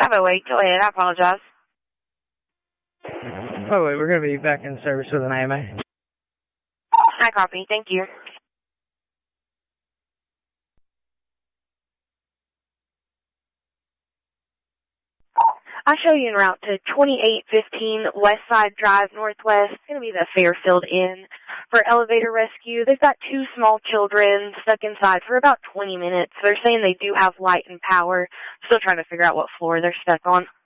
508, go ahead. I apologize. Oh, wait, we're going to be back in service with an AMA. I copy. Thank you. I'll show you en route to 2815 Westside Drive Northwest. It's going to be the Fairfield Inn for elevator rescue. They've got 2 small children stuck inside for about 20 minutes. They're saying they do have light and power. Still trying to figure out what floor they're stuck on.